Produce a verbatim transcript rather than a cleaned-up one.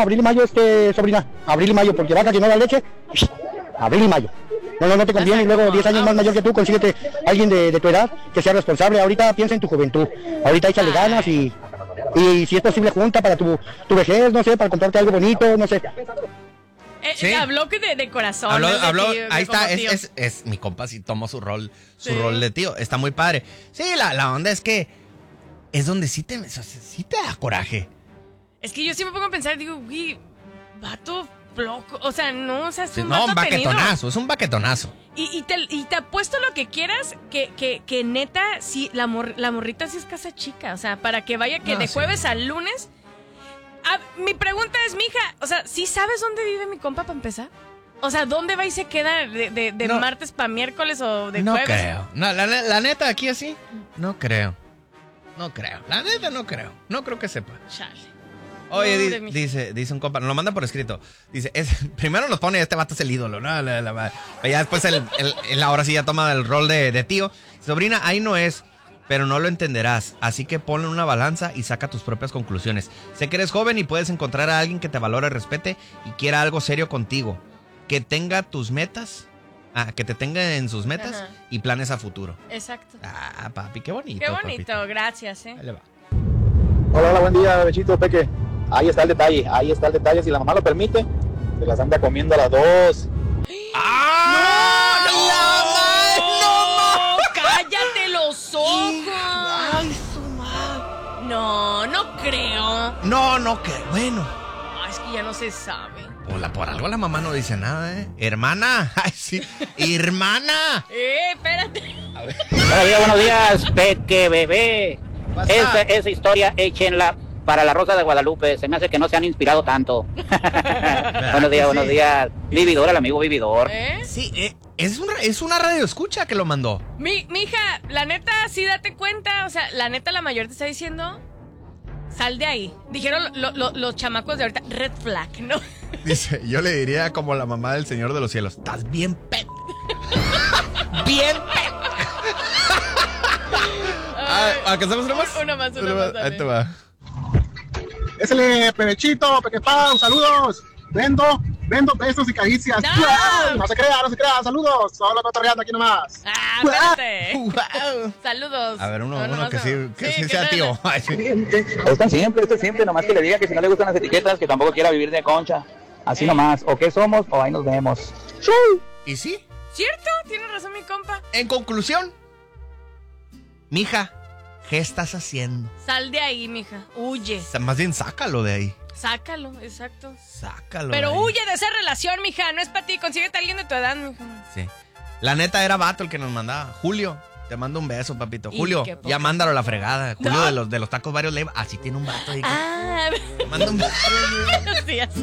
abril y mayo, este, sobrina. Abril y mayo, porque vaca que no da leche, abril y mayo. No, no, no te conviene, y luego diez años más mayor que tú, consíguete a alguien de, de tu edad que sea responsable. Ahorita piensa en tu juventud, ahorita échale ganas y, y si es posible junta para tu, tu vejez, no sé, para comprarte algo bonito, no sé. Eh, sí. Habló de, de corazón. Habló, de habló tío, ahí está, es, tío. es, es mi compa, sí tomó su rol, su Sí. rol de tío, está muy padre. Sí, la, la onda es que es donde sí te, sí te da coraje. Es que yo sí me pongo a pensar, digo, güey, vato loco, o sea, no, o sea, es Sí, un no, vato un tenido. baquetonazo, es un baquetonazo. Y, y, te, y te apuesto lo que quieras, que, que, que neta, sí, la, mor, la morrita sí es casa chica, o sea, para que vaya que No, de sí. jueves al lunes. Ah, mi pregunta es, mija, o sea, ¿sí sabes dónde vive mi compa para empezar? O sea, ¿dónde va y se queda de, de, de No. martes para miércoles o de No jueves? creo. No, la, la neta, aquí así, no creo. No creo. La neta, no creo. No creo que sepa. Chale. Oye, No, di- de mi- dice, dice un compa, nos lo manda por escrito. Dice, es, primero nos pone, este vato es el ídolo, ¿no? La, la, la, ya después, el, el, el- ahora sí ya toma el rol de, de tío. Sobrina, ahí no es, pero no lo entenderás. Así que ponle una balanza y saca tus propias conclusiones. Sé que eres joven y puedes encontrar a alguien que te valore, respete y quiera algo serio contigo. Que tenga tus metas, ah, que te tenga en sus metas Ajá. y planes a futuro. Exacto. Ah, papi, qué bonito. Qué bonito, papito. gracias, eh. Ahí le va. Hola, hola, buen día, Bechito, Peque. Ahí está el detalle, ahí está el detalle. Si la mamá lo permite, se las anda comiendo a las dos. ¡Ah! ¡No! ¡Cállate los ojos! ¡Ay, su madre! No, no creo. No, no, que bueno. Ay, es que ya no se sabe. Por, la, por algo la mamá no dice nada, ¿eh? Hermana. Ay, sí. Hermana. Eh, espérate. Buenos días, buenos días, Peque bebé. Pasa. Esa, esa historia échenla para la Rosa de Guadalupe. Se me hace que no se han inspirado tanto. Buenos días, Sí. buenos días. Vividor, el amigo Vividor. ¿Eh? Sí, eh, es, un, es una radio escucha que lo mandó. Mi, mija, la neta, sí date cuenta. O sea, la neta, la mayor te está diciendo. Sal de ahí. Dijeron lo- lo- los chamacos de ahorita, red flag, ¿no? Dice, yo le diría como la mamá del Señor de los Cielos. Estás bien pet. Bien pet. Ay, ¿A qué hacemos una más? Una más, una más, dale. Ahí te va. Ésele, Pebechito, Peque Pau, saludos. Vendo, vendo besos y caricias. No. ¡Guau! No se crea, no se crea, saludos. Solo cotorreando aquí nomás. Ah, espérate. Wow. Saludos. A ver, uno, No, uno nomás que no. sí, que sí, que sea no- tío. Ay, sí. Es tan simple, esto es simple. Nomás que le diga que si no le gustan las etiquetas, que tampoco quiera vivir de concha. Así Eh. nomás. O qué somos, o ahí nos vemos. ¿Y sí? ¿Cierto? Tiene razón mi compa. En conclusión, mija, ¿qué estás haciendo? Sal de ahí, mija. Huye. O sea, más bien sácalo de ahí. Sácalo, exacto. Sácalo. Pero de ahí. huye de esa relación, mija. No es para ti. Consíguete a alguien de tu edad, mija. Sí. La neta era vato el que nos mandaba. Julio, te mando un beso, papito. Y Julio, qué poca. ya mándalo a la fregada. Julio No. de los de los tacos varios le así tiene un vato ahí. que- Ah, Te mando un beso. sí, así.